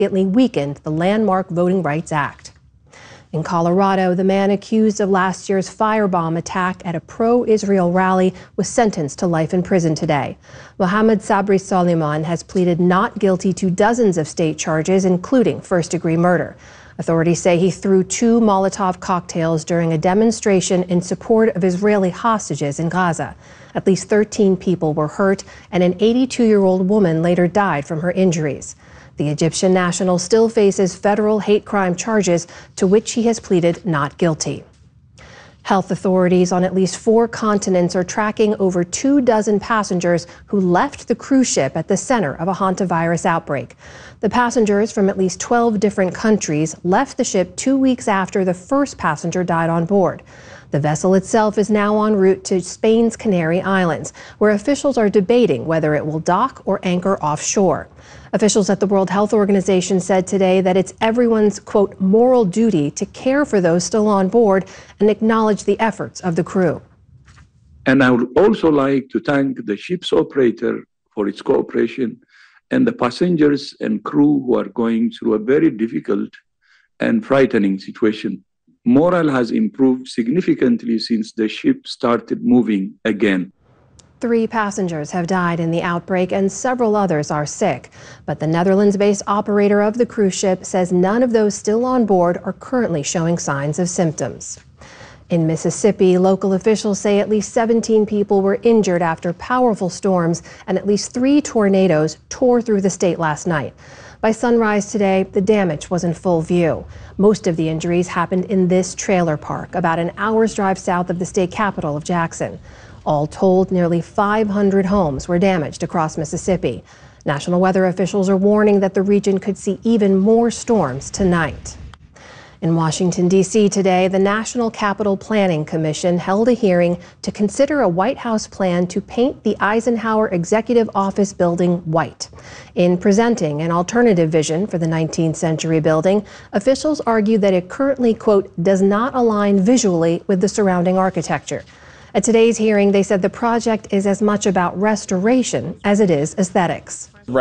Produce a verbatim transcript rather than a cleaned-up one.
significantly weakened the landmark Voting Rights Act. In Colorado, the man accused of last year's firebomb attack at a pro-Israel rally was sentenced to life in prison today. Mohammed Sabri Soliman has pleaded not guilty to dozens of state charges, including first-degree murder. Authorities say he threw two Molotov cocktails during a demonstration in support of Israeli hostages in Gaza. At least thirteen people were hurt, and an eighty-two-year-old woman later died from her injuries. The Egyptian national still faces federal hate crime charges, to which he has pleaded not guilty. Health authorities on at least four continents are tracking over two dozen passengers who left the cruise ship at the center of a hantavirus outbreak. The passengers from at least twelve different countries left the ship two weeks after the first passenger died on board. The vessel itself is now en route to Spain's Canary Islands, where officials are debating whether it will dock or anchor offshore. Officials at the World Health Organization said today that it's everyone's, quote, moral duty to care for those still on board and acknowledge the efforts of the crew. And I would also like to thank the ship's operator for its cooperation and the passengers and crew who are going through a very difficult and frightening situation. Morale has improved significantly since the ship started moving again. Three passengers have died in the outbreak and several others are sick. But the Netherlands-based operator of the cruise ship says none of those still on board are currently showing signs of symptoms. In Mississippi, local officials say at least seventeen people were injured after powerful storms and at least three tornadoes tore through the state last night. By sunrise today, the damage was in full view. Most of the injuries happened in this trailer park, about an hour's drive south of the state capital of Jackson. All told, nearly five hundred homes were damaged across Mississippi. National weather officials are warning that the region could see even more storms tonight. In Washington, D C today, the National Capital Planning Commission held a hearing to consider a White House plan to paint the Eisenhower Executive Office building white. In presenting an alternative vision for the nineteenth century building, officials argue that it currently, quote, does not align visually with the surrounding architecture. At today's hearing, they said the project is as much about restoration as it is aesthetics.